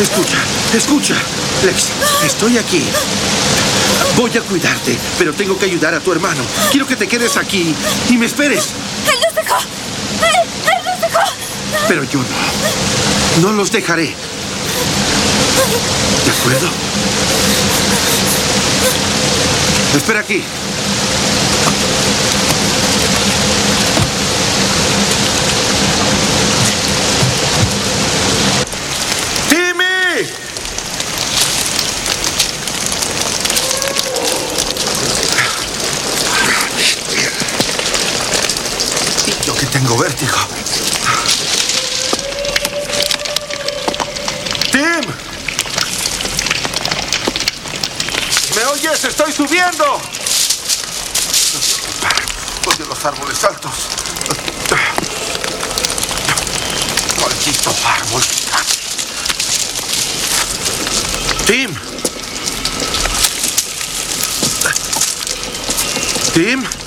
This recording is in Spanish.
Escucha, escucha. Lex, estoy aquí. Voy a cuidarte, pero tengo que ayudar a tu hermano. Quiero que te quedes aquí y me esperes. ¡Él nos dejó! ¡Él nos dejó! Pero yo no. No los dejaré. ¿De acuerdo? Espera aquí. ¡Timmy! Yo que tengo vértigo. ¡Tim! ¿Me oyes? ¡Estoy subiendo! Odio los árboles altos. Maldito árbol. ¡Tim! ¿Tim?